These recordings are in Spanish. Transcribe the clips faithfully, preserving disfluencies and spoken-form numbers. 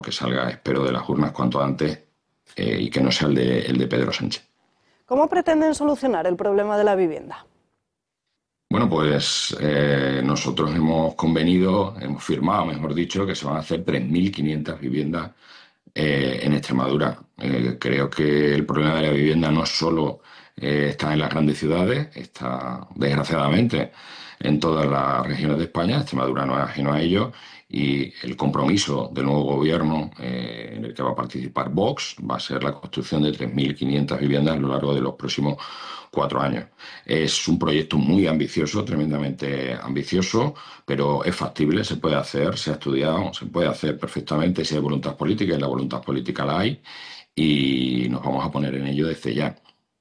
que salga, espero, de las urnas cuanto antes eh, y que no sea el de, el de Pedro Sánchez. ¿Cómo pretenden solucionar el problema de la vivienda? Bueno, pues eh, nosotros hemos convenido, hemos firmado, mejor dicho, que se van a hacer tres mil quinientas viviendas eh, en Extremadura. Eh, creo que el problema de la vivienda no solo eh, está en las grandes ciudades, está desgraciadamente en todas las regiones de España. Extremadura no es ajeno a ello y el compromiso del nuevo gobierno eh, en el que va a participar Vox va a ser la construcción de tres mil quinientas viviendas a lo largo de los próximos cuatro años. Es un proyecto muy ambicioso, tremendamente ambicioso, pero es factible, se puede hacer, se ha estudiado, se puede hacer perfectamente si hay voluntad política y la voluntad política la hay y nos vamos a poner en ello desde ya.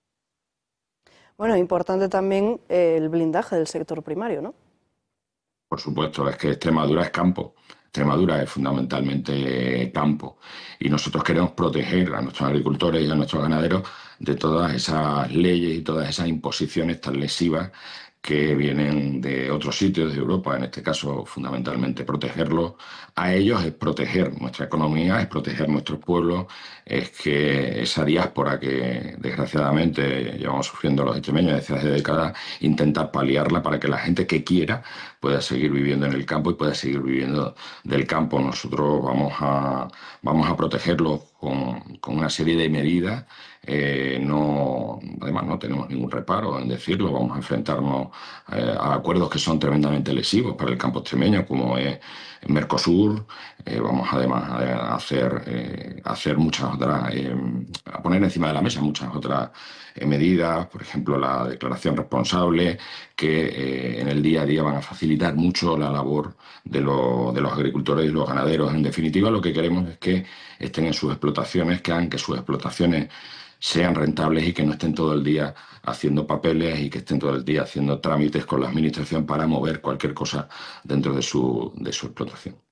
Bueno, importante también eh, el blindaje del sector primario, ¿no? Por supuesto, es que Extremadura es campo. Extremadura es fundamentalmente campo y nosotros queremos proteger a nuestros agricultores y a nuestros ganaderos de todas esas leyes y todas esas imposiciones tan lesivas que vienen de otros sitios de Europa, en este caso fundamentalmente protegerlos a ellos es proteger nuestra economía, es proteger nuestros pueblos, es que esa diáspora que desgraciadamente llevamos sufriendo los extremeños desde hace décadas, intentar paliarla para que la gente que quiera pueda seguir viviendo en el campo y pueda seguir viviendo del campo. Nosotros vamos a, vamos a protegerlos con, con una serie de medidas. Eh, no, además, no tenemos ningún reparo en decirlo. Vamos a enfrentarnos eh, a acuerdos que son tremendamente lesivos para el campo extremeño, como es Mercosur. Eh, vamos además a hacer, eh, a hacer muchas otras, eh, a poner encima de la mesa muchas otras eh, medidas, por ejemplo, la declaración responsable, que eh, en el día a día van a facilitar mucho la labor de, lo- de los agricultores y los ganaderos. En definitiva, lo que queremos es que estén en sus explotaciones, que hagan que sus explotaciones sean rentables y que no estén todo el día haciendo papeles y que estén todo el día haciendo trámites con la administración para mover cualquier cosa dentro de su, de su explotación.